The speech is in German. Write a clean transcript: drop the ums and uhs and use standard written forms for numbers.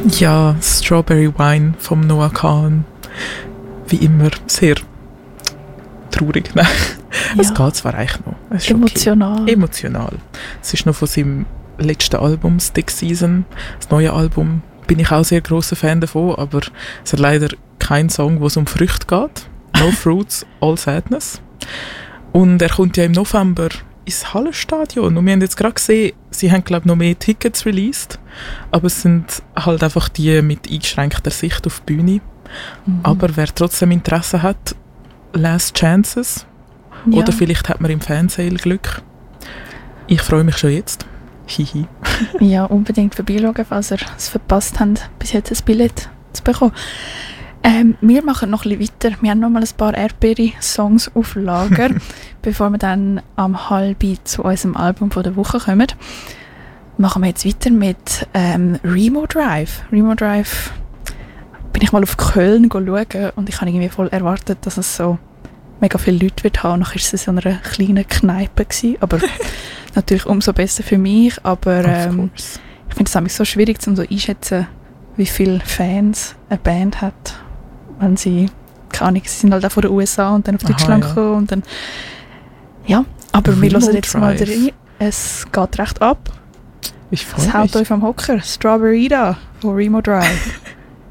Ja, Strawberry Wine vom Noah Kahan. Wie immer sehr traurig. Nein, es Ja. geht zwar eigentlich noch. Es ist Emotional. Okay. Emotional. Es ist noch von seinem letzten Album, Stick Season. Das neue Album bin ich auch sehr grosser Fan davon, aber es hat leider keinen Song, wo es um Früchte geht. No Fruits, All Sadness. Und er kommt ja im November ins Hallenstadion. Und wir haben jetzt gerade gesehen, sie haben, glaube ich, noch mehr Tickets released. Aber es sind halt einfach die mit eingeschränkter Sicht auf die Bühne. Aber wer trotzdem Interesse hat, Last Chances. Ja. Oder vielleicht hat man im Fansale Glück. Ich freue mich schon jetzt. Hihi. Ja, unbedingt vorbeischauen, falls ihr es verpasst habt, bis jetzt ein Billett zu bekommen. Wir machen noch ein bisschen weiter. Wir haben noch mal ein paar Erdbeere-Songs auf Lager, bevor wir dann am 12:30 zu unserem Album von der Woche kommen. Machen wir jetzt weiter mit Remo Drive. Remo Drive bin ich mal auf Köln schauen und ich habe irgendwie voll erwartet, dass es so mega viele Leute wird haben. Nachher war es in so einer kleinen Kneipe gewesen, aber natürlich umso besser für mich. Aber ich finde es nämlich so schwierig, um so einschätzen, wie viele Fans eine Band hat, wenn sie, keine Ahnung, sie sind halt auch von den USA und dann auf Deutschland gekommen und dann, ja, aber wir hören jetzt mal rein. Es geht recht ab. Ich freue Es mich. haut euch vom Hocker. Strawberry da von Remo Drive.